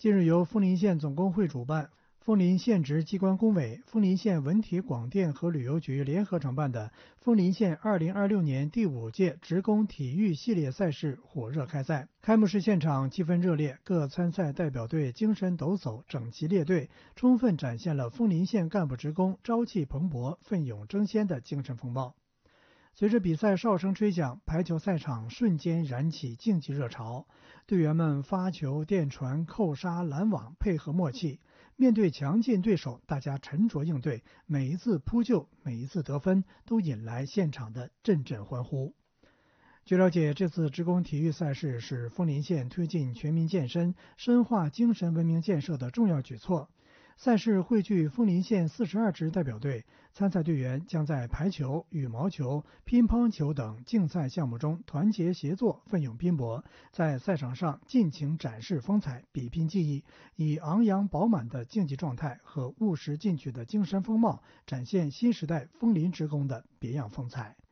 近日，由枫林县总工会主办，枫林县直机关工委、枫林县文体广电和旅游局联合承办的枫林县2026年第5届职工体育系列赛事火热开赛。开幕式现场气氛热烈，各参赛代表队精神抖擞，整齐列队，充分展现了枫林县干部职工朝气蓬勃、奋勇争先的精神风貌。随着比赛哨声吹响，排球赛场瞬间燃起竞技热潮，队员们发球、垫传、扣杀、拦网，配合默契。面对强劲对手，大家沉着应对，每一次扑救，每一次得分，都引来现场的阵阵欢呼。据了解，这次职工体育赛事是枫林县推进全民健身、深化精神文明建设的重要举措。赛事汇聚枫林县42支代表队，参赛队员将在排球、羽毛球、乒乓球等竞赛项目中团结协作，奋勇拼搏，在赛场上尽情展示风采，比拼技艺，以昂扬饱满的竞技状态和务实进取的精神风貌，展现新时代枫林职工的别样风采。